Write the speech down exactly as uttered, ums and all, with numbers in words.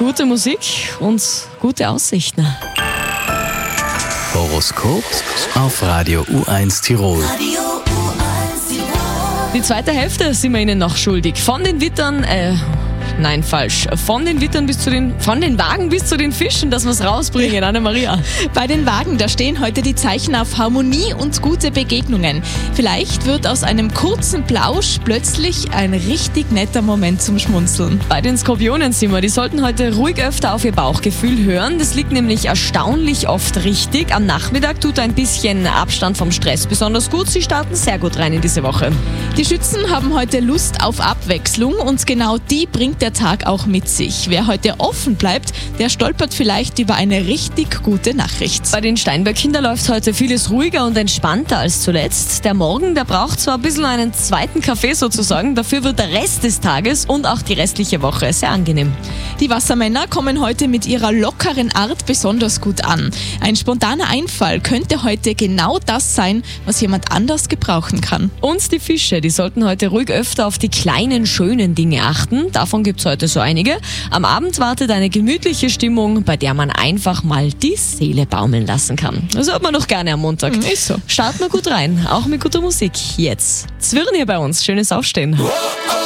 gute Musik und gute Aussichten. Horoskop auf Radio U eins Tirol. Die zweite Hälfte sind wir Ihnen noch schuldig. Von den Wittern, äh, nein, falsch. Von den Wittern bis zu den, von den Wagen bis zu den Fischen, dass wir es rausbringen, Anna-Maria. Bei den Wagen, da stehen heute die Zeichen auf Harmonie und gute Begegnungen. Vielleicht wird aus einem kurzen Plausch plötzlich ein richtig netter Moment zum Schmunzeln. Bei den Skorpionen sind wir. Die sollten heute ruhig öfter auf ihr Bauchgefühl hören. Das liegt nämlich erstaunlich oft richtig. Am Nachmittag tut ein bisschen Abstand vom Stress besonders gut. Sie starten sehr gut rein in diese Woche. Die Schützen haben heute Lust auf Abwechslung und genau die bringt der Tag auch mit sich. Wer heute offen bleibt, der stolpert vielleicht über eine richtig gute Nachricht. Bei den Steinböcken, da läuft heute vieles ruhiger und entspannter als zuletzt. Der Morgen, der braucht zwar ein bisschen einen zweiten Kaffee sozusagen, dafür wird der Rest des Tages und auch die restliche Woche sehr angenehm. Die Wassermänner kommen heute mit ihrer lockeren Art besonders gut an. Ein spontaner Einfall könnte heute genau das sein, was jemand anders gebrauchen kann. Und die Fische, die sollten heute ruhig öfter auf die kleinen, schönen Dinge achten. Davon gibt es heute so einige. Am Abend wartet eine gemütliche Stimmung, bei der man einfach mal die Seele baumeln lassen kann. Das hört man doch gerne am Montag. Mhm, ist so. Starten wir gut rein, auch mit guter Musik. Jetzt Zwirn hier bei uns. Schönes Aufstehen.